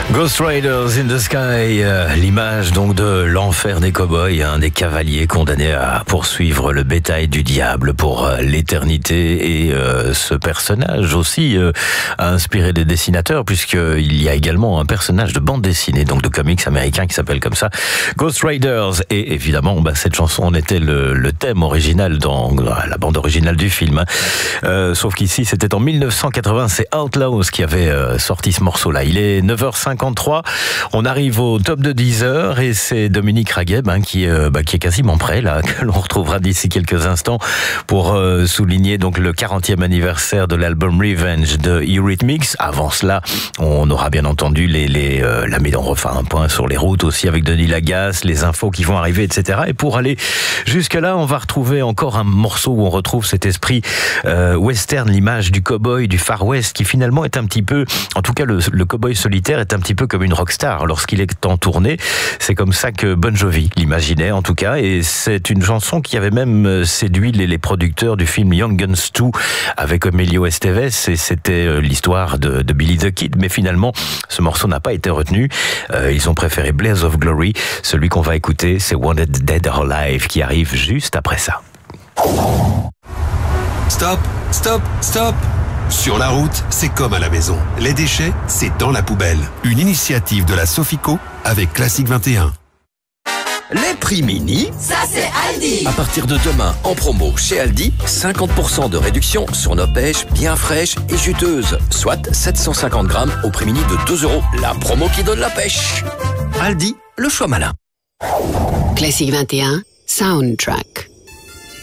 Ghost Riders in the Sky, l'image donc de l'enfer des cow-boys, des cavaliers condamnés à poursuivre le bétail du diable pour l'éternité. Et ce personnage aussi a inspiré des dessinateurs, puisqu'il y a également un personnage de bande dessinée, donc de comics américain qui s'appelle comme ça, Ghost Riders. Et évidemment, cette chanson en était le thème original dans la bande originale du film. Sauf qu'ici, c'était en 1980, c'est Outlaws qui avait sorti ce morceau-là. Il est 9h53. On arrive au top de 10h et c'est Dominique Ragueb qui est quasiment prêt là, que l'on retrouvera d'ici quelques instants pour souligner donc le 40e anniversaire de l'album Revenge de Eurythmics. Avant cela, on aura bien entendu on refait un point sur les routes aussi avec Denis Lagasse, les infos qui vont arriver, etc. Et pour aller jusque là, on va retrouver encore un morceau où on retrouve cet esprit western, l'image du cow-boy du Far West qui finalement est un petit peu, en tout cas le cow-boy solitaire est un petit peu comme une rockstar lorsqu'il est en tournée. C'est comme ça que Bon Jovi l'imaginait en tout cas, et c'est une chanson qui avait même séduit les producteurs du film Young Guns 2 avec Emilio Estevez, et c'était l'histoire de Billy the Kid, mais finalement ce morceau n'a pas été retenu. Ils ont préféré Blaze of Glory. Celui qu'on va écouter, c'est Wanted Dead or Alive qui arrive juste après ça. Stop, stop, stop! Sur la route, c'est comme à la maison. Les déchets, c'est dans la poubelle. Une initiative de la Sofico avec Classique 21. Les prix mini, ça c'est Aldi. À partir de demain, en promo chez Aldi, 50% de réduction sur nos pêches bien fraîches et juteuses, soit 750 grammes au prix mini de 2 €. La promo qui donne la pêche. Aldi, le choix malin. Classique 21, Soundtrack.